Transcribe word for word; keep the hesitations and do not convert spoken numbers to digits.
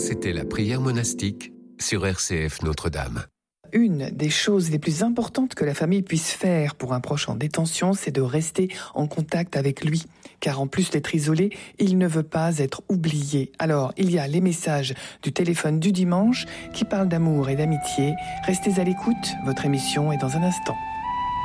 c'était la prière monastique sur R C F Notre-Dame. Une des choses les plus importantes que la famille puisse faire pour un proche en détention, c'est de rester en contact avec lui. Car en plus d'être isolé, il ne veut pas être oublié. Alors, il y a les messages du téléphone du dimanche qui parlent d'amour et d'amitié. Restez à l'écoute, votre émission est dans un instant.